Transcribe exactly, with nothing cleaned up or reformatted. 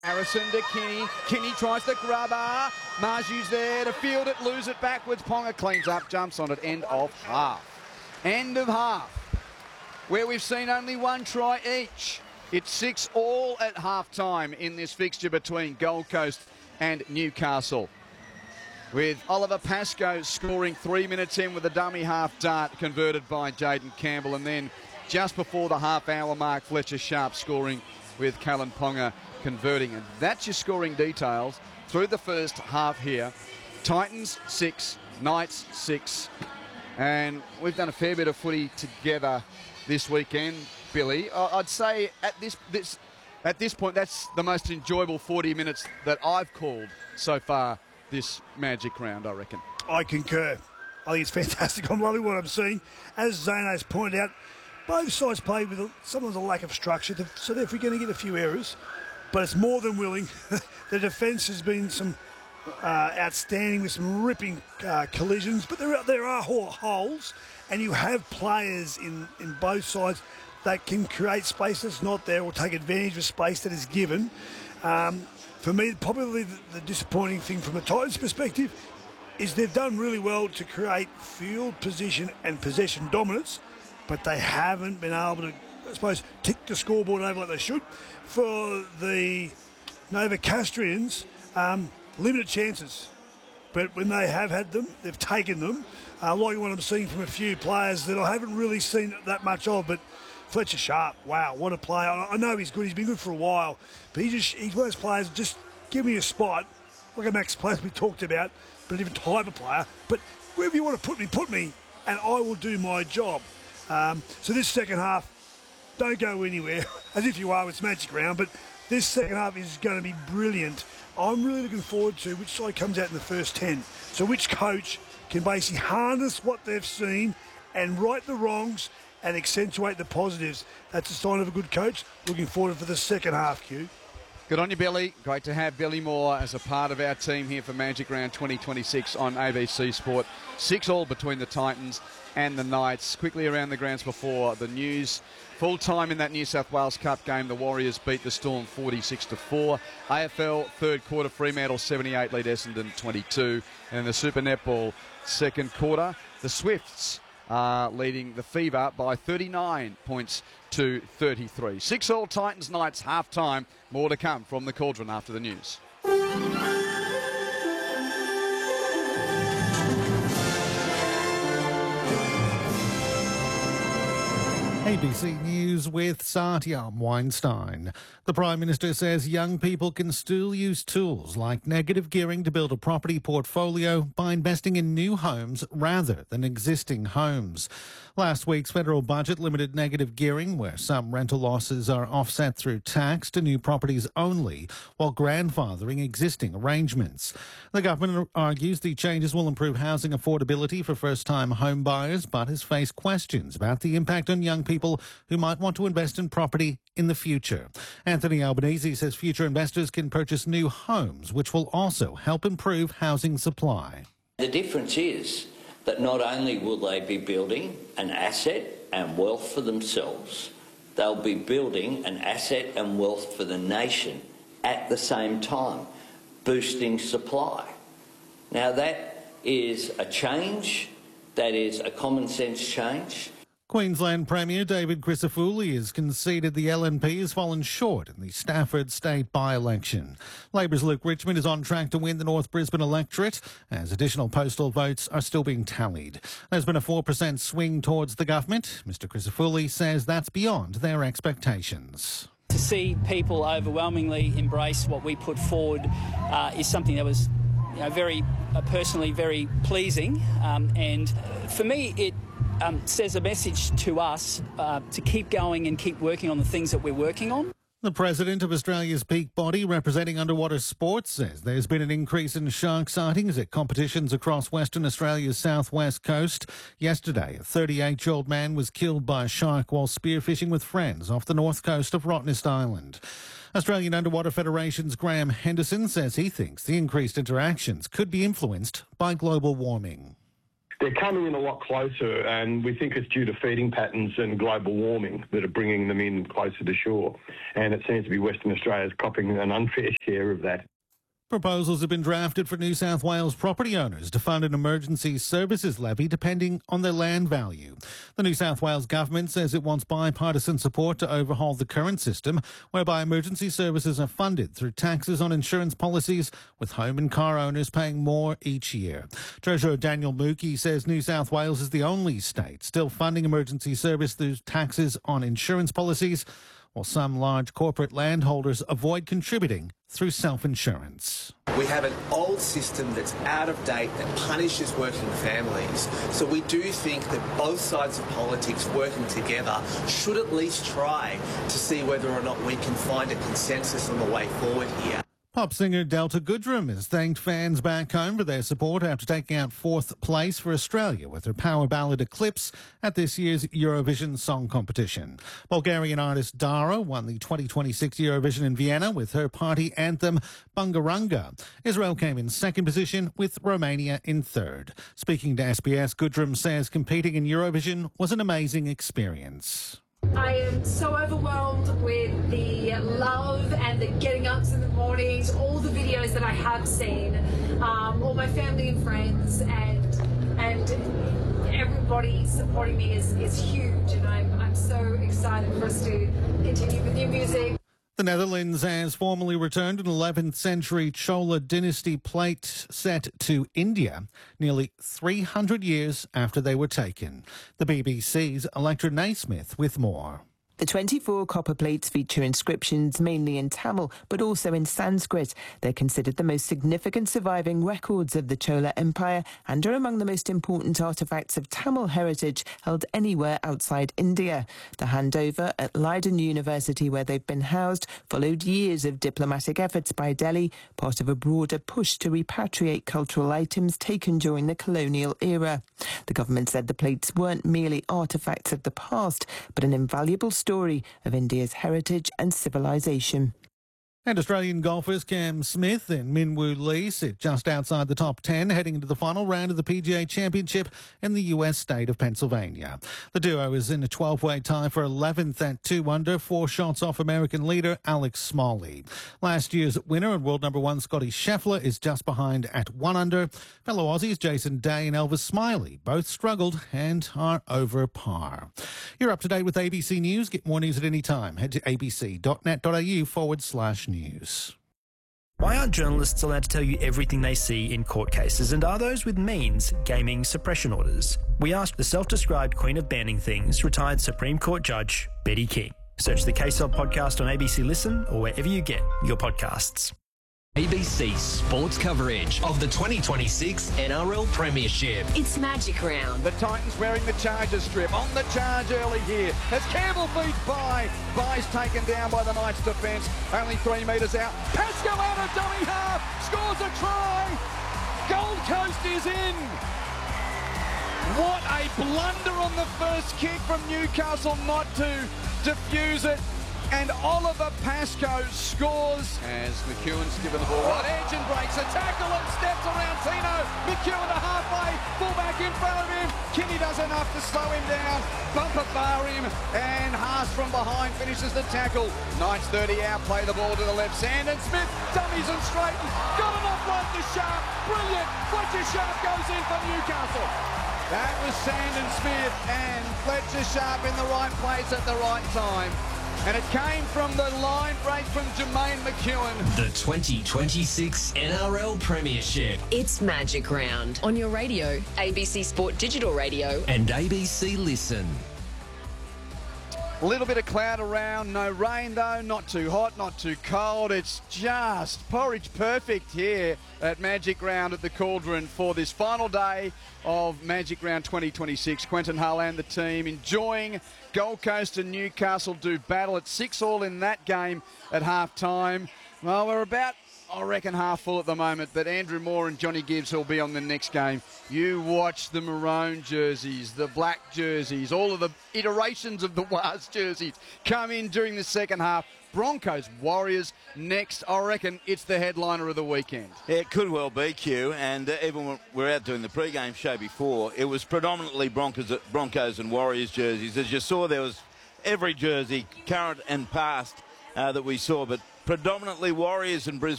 Harrison to Kinney. Kinney tries to grab her. Marju's there to field it, lose it backwards. Ponga cleans up, jumps on it. End of half. End of half. Where we've seen only one try each. It's six all at half time in this fixture between Gold Coast and Newcastle. With Oliver Pascoe scoring three minutes in with a dummy half dart converted by Jaden Campbell. And then just before the half hour mark, Fletcher Sharp scoring with Callan Ponga converting. And that's your scoring details through the first half here. Titans six, Knights six. And we've done a fair bit of footy together this weekend, Billy. I'd say at this this at this point, that's the most enjoyable forty minutes that I've called so far this Magic round, I reckon. I concur. I think it's fantastic. I'm loving what I'm seeing. As Zano's pointed out, both sides play with some of the lack of structure, so therefore we're going to get a few errors. But it's more than willing. The defence has been some uh, outstanding with some ripping uh, collisions, but there are, there are holes, and you have players in, in both sides that can create space that's not there or take advantage of space that is given. Um, for me, probably the, the disappointing thing from a Titans perspective is they've done really well to create field position and possession dominance, but they haven't been able to, I suppose, tick the scoreboard over like they should. For the Novocastrians, um, limited chances. But when they have had them, they've taken them. Uh, like what I'm seeing from a few players that I haven't really seen that much of, but Fletcher Sharp, wow, what a player. I know he's good, he's been good for a while, but he just, he's one of those players, just give me a spot, like a Max Place we talked about, but a different type of player. But wherever you want to put me, put me, and I will do my job. Um, so this second half, don't go anywhere, as if you are, it's Magic round, but this second half is going to be brilliant. I'm really looking forward to which side comes out in the first ten. So which coach can basically harness what they've seen and right the wrongs and accentuate the positives. That's a sign of a good coach. Looking forward for the second half, Q. Good on you, Billy. Great to have Billy Moore as a part of our team here for Magic Round twenty twenty-six on A B C Sport. Six all between the Titans and the Knights. Quickly around the grounds before the news. Full time in that New South Wales Cup game, the Warriors beat the Storm forty-six to four. A F L third quarter, Fremantle seventy-eight lead Essendon twenty-two. And in the Super Netball second quarter, the Swifts are leading the Fever by thirty-nine points to thirty-three. Six all Titans Knights half time. More to come from the Cauldron after the news. A B C News with Satyam Weinstein. The Prime Minister says young people can still use tools like negative gearing to build a property portfolio by investing in new homes rather than existing homes. Last week's federal budget limited negative gearing, where some rental losses are offset through tax, to new properties only, while grandfathering existing arrangements. The government argues the changes will improve housing affordability for first-time home buyers, but has faced questions about the impact on young people who might want to invest in property in the future. Anthony Albanese says future investors can purchase new homes, which will also help improve housing supply. The difference is that not only will they be building an asset and wealth for themselves, they'll be building an asset and wealth for the nation at the same time, boosting supply. Now that is a change, that is a common sense change. Queensland Premier David Crisafulli has conceded the L N P has fallen short in the Stafford State by-election. Labor's Luke Richmond is on track to win the North Brisbane electorate, as additional postal votes are still being tallied. There's been a four percent swing towards the government. Mr Crisafulli says that's beyond their expectations. To see people overwhelmingly embrace what we put forward uh, is something that was, you know, very uh, personally very pleasing, um, and for me it Um, says a message to us uh, to keep going and keep working on the things that we're working on. The president of Australia's peak body representing underwater sports says there's been an increase in shark sightings at competitions across Western Australia's southwest coast. Yesterday, a thirty-eight-year-old man was killed by a shark while spearfishing with friends off the north coast of Rottnest Island. Australian Underwater Federation's Graham Henderson says he thinks the increased interactions could be influenced by global warming. they're coming in a lot closer, and we think it's due to feeding patterns and global warming that are bringing them in closer to shore. And it seems to be Western Australia's copping an unfair share of that. Proposals have been drafted for New South Wales property owners to fund an emergency services levy depending on their land value. The New South Wales government says it wants bipartisan support to overhaul the current system, whereby emergency services are funded through taxes on insurance policies, with home and car owners paying more each year. Treasurer Daniel Mookie says New South Wales is the only state still funding emergency service through taxes on insurance policies, while some large corporate landholders avoid contributing through self-insurance. We have an old system that's out of date that punishes working families. So we do think that both sides of politics working together should at least try to see whether or not we can find a consensus on the way forward here. Pop singer Delta Goodrem has thanked fans back home for their support after taking out fourth place for Australia with her power ballad Eclipse at this year's Eurovision Song Competition. Bulgarian artist Dara won the twenty twenty-six Eurovision in Vienna with her party anthem Bungaranga. Israel came in second position, with Romania in third. Speaking to S B S, Goodrem says competing in Eurovision was an amazing experience. I am so overwhelmed with the love and the getting ups in the mornings, all the videos that I have seen, um, all my family and friends, and and everybody supporting me is, is huge, and I'm, I'm so excited for us to continue with new music. The Netherlands has formally returned an eleventh century Chola dynasty plate set to India, nearly three hundred years after they were taken. The B B C's Electra Naismith with more. The twenty-four copper plates feature inscriptions mainly in Tamil, but also in Sanskrit. They're considered the most significant surviving records of the Chola Empire and are among the most important artefacts of Tamil heritage held anywhere outside India. The handover at Leiden University, where they've been housed, followed years of diplomatic efforts by Delhi, part of a broader push to repatriate cultural items taken during the colonial era. The government said the plates weren't merely artefacts of the past, but an invaluable story story of India's heritage and civilization. And Australian golfers Cam Smith and Minwoo Lee sit just outside the top ten, heading into the final round of the P G A Championship in the U S state of Pennsylvania. The duo is in a twelve-way tie for eleventh at two under, four shots off American leader Alex Smalley. Last year's winner and world number one Scotty Scheffler is just behind at one under. Fellow Aussies Jason Day and Elvis Smiley both struggled and are over par. You're up to date with A B C News. Get more news at any time. Head to abc.net.au forward slash news. Why aren't journalists allowed to tell you everything they see in court cases, and are those with means gaming suppression orders? We asked the self-described queen of banning things, retired Supreme Court Judge Betty King. Search the K S L podcast on A B C Listen or wherever you get your podcasts. A B C sports coverage of the twenty twenty-six N R L Premiership. It's Magic Round. The Titans wearing the Chargers strip on the charge early here as Campbell feeds by. By's taken down by the Knights defence. Only three metres out. Pasco out of dummy half. Scores a try. Gold Coast is in. What a blunder on the first kick from Newcastle not to defuse it. And Oliver Pascoe scores as McEwen's given the ball right edge and breaks a tackle and steps around Tino. McEwen to halfway, fullback in front of him. Kinney does enough to slow him down, bumper bar him, and Haas from behind finishes the tackle. Knights thirty out, play the ball to the left. Sandon Smith dummies and straightens. Got it off Fletcher Sharp. Brilliant. Fletcher Sharp goes in for Newcastle. That was Sandon Smith and Fletcher Sharp in the right place at the right time. And it came from the line break from Jermaine McEwen. The twenty twenty-six N R L Premiership. It's Magic Round. On your radio, A B C Sport Digital Radio. And A B C Listen. A little bit of cloud around, no rain though, not too hot, not too cold. It's just porridge perfect here at Magic Round at the Cauldron for this final day of Magic Round twenty twenty-six. Quentin Hull and the team enjoying Gold Coast and Newcastle do battle at six all in that game at half time. Well, we're about, I reckon, half full at the moment, but Andrew Moore and Johnny Gibbs will be on the next game. You watch the maroon jerseys, the black jerseys, all of the iterations of the W A S jerseys come in during the second half. Broncos, Warriors next. I reckon it's the headliner of the weekend. Yeah, it could well be, Q. And uh, even when we were out doing the pre-game show before, it was predominantly Broncos, Broncos and Warriors jerseys. As you saw, there was every jersey, current and past, uh, that we saw, but predominantly Warriors and Brisbane.